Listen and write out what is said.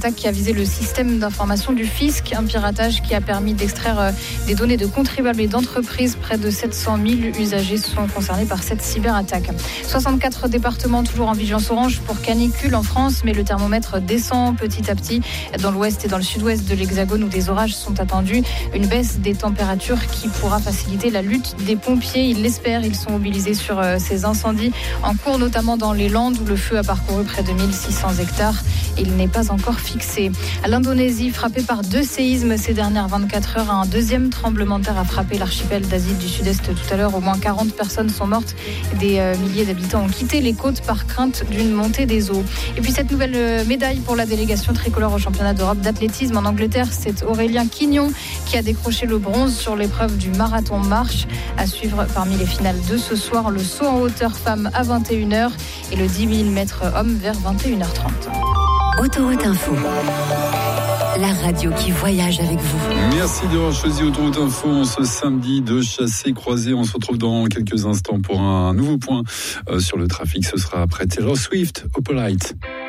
cyberattaque qui a visé le système d'information du fisc, un piratage qui a permis d'extraire des données de contribuables et d'entreprises. Près de 700 000 usagers sont concernés par cette cyberattaque. 64 départements toujours en vigilance orange pour canicule en France, mais le thermomètre descend petit à petit dans l'ouest et dans le sud-ouest de l'Hexagone où des orages sont attendus. Une baisse des températures qui pourra faciliter la lutte des pompiers. Ils l'espèrent, ils sont mobilisés sur ces incendies en cours, notamment dans les Landes où le feu a parcouru près de 1600 hectares. Il n'est pas encore fixé. À l'Indonésie, frappée par 2 séismes ces dernières 24 heures, un deuxième tremblement de terre a frappé l'archipel d'Asie du Sud-Est tout à l'heure. Au moins 40 personnes sont mortes. Des milliers d'habitants ont quitté les côtes par crainte d'une montée des eaux. Et puis cette nouvelle médaille pour la délégation tricolore au championnat d'Europe d'athlétisme en Angleterre, c'est Aurélien Quignon qui a décroché le bronze sur l'épreuve du marathon marche. À suivre parmi les finales de ce soir, le saut en hauteur femme à 21h et le 10 000 mètres homme vers 21h30. Autoroute Info, la radio qui voyage avec vous. Merci d'avoir choisi Autoroute Info en ce samedi de chassé-croisé. On se retrouve dans quelques instants pour un nouveau point sur le trafic. Ce sera après Taylor Swift, Opalite.